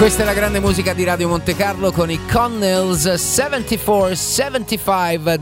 Questa è la grande musica di Radio Monte Carlo con i Connells. 74-75,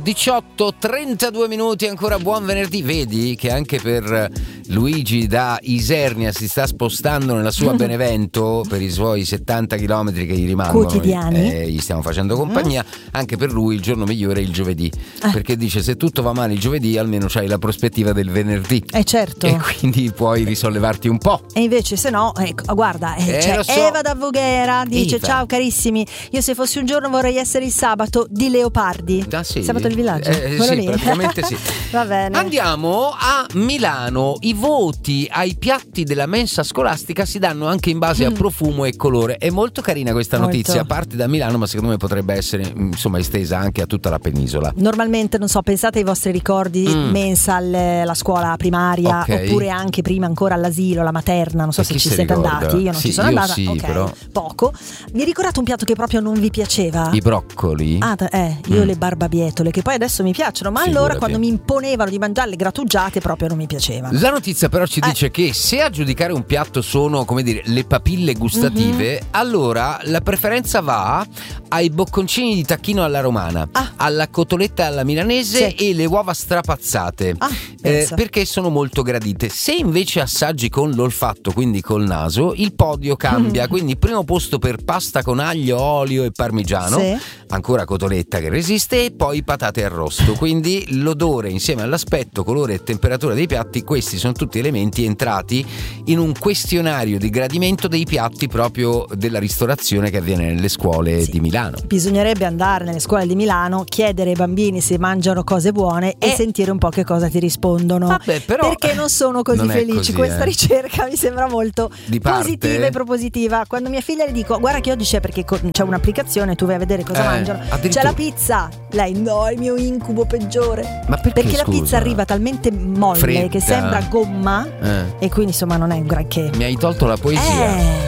18-32 minuti, ancora buon venerdì. Vedi che anche per Luigi da Isernia si sta spostando nella sua Benevento per i suoi 70 km che gli rimangono quotidiani. Gli stiamo facendo compagnia. Anche per lui il giorno migliore è il giovedì, perché dice: se tutto va male il giovedì almeno c'hai la prospettiva del venerdì, certo, e quindi puoi risollevarti un po'. E invece se no, ecco, guarda, c'è so. Eva da Voghera, dice: Eva. ciao carissimi, io se fossi un giorno vorrei essere il sabato di Leopardi. Sì. Sabato del villaggio, sì, lì. praticamente sì. Va bene. Andiamo a Milano. I voti ai piatti della mensa scolastica si danno anche in base a profumo e colore. È molto carina questa notizia, parte da Milano, ma secondo me potrebbe essere estesa anche a tutta la penisola. Normalmente, non so, pensate ai vostri ricordi mensa alla scuola primaria, oppure anche prima ancora all'asilo, la materna, non so se ci siete andati. Io non ci sono andata, però poco. Vi ricordate un piatto che proprio non vi piaceva? I broccoli. Io le barbabietole, che poi adesso mi piacciono, ma allora Figurati. quando mi imponevano di mangiarle grattugiate proprio non mi piacevano. La notizia però ci dice che se a giudicare un piatto sono, le papille gustative, allora la preferenza va ai bocconcini di tacchino alla romana, alla cotoletta alla milanese e le uova strapazzate, perché sono molto gradite. Se invece assaggi con l'olfatto, quindi col naso, il podio cambia. Quindi primo posto per pasta con aglio, olio e parmigiano, ancora cotoletta che resiste, e poi patate arrosto. Quindi l'odore insieme all'aspetto, colore e temperatura dei piatti, questi sono tutti elementi entrati in un questionario di gradimento dei piatti proprio della ristorazione che avviene nelle scuole di Milano. Bisognerebbe andare nelle scuole di Milano, chiedere ai bambini se mangiano cose buone e sentire un po' che cosa ti rispondono. Però, perché non sono così felici. così, questa ricerca mi sembra molto di positiva e propositiva. Quando mia figlia le dico: guarda che oggi c'è, perché c'è un'applicazione, tu vai a vedere cosa mangiano, c'è la pizza, lei: no, è il mio incubo peggiore. Ma perché la pizza arriva talmente molle, fredda, che sembra gomma, e quindi insomma non è un granché. Mi hai tolto la poesia.